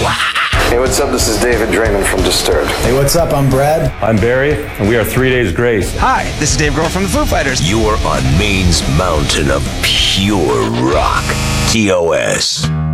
Hey, what's up? This is David Draymond from Disturbed. Hey, what's up? I'm Brad. I'm Barry, and we are 3 Days Grace. Hi, this is Dave Grohl from the Foo Fighters. You are on Maine's mountain of pure rock. TOS.